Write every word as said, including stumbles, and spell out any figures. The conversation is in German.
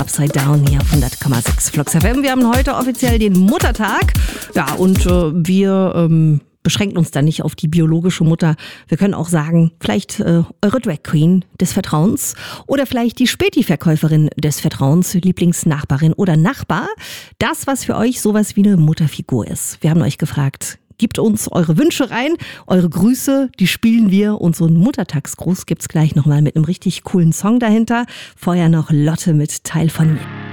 Upside Down hier auf hundert Komma sechs Flux F M. Wir haben heute offiziell den Muttertag. Ja, und äh, wir ähm, beschränken uns da nicht auf die biologische Mutter. Wir können auch sagen, vielleicht äh, eure Drag Queen des Vertrauens oder vielleicht die Späti-Verkäuferin des Vertrauens, Lieblingsnachbarin oder Nachbar. Das, was für euch sowas wie eine Mutterfigur ist. Wir haben euch gefragt, gebt uns eure Wünsche rein, eure Grüße, die spielen wir. Und so einen Muttertagsgruß gibt's gleich nochmal mit einem richtig coolen Song dahinter. Vorher noch Lotte mit Teil von mir.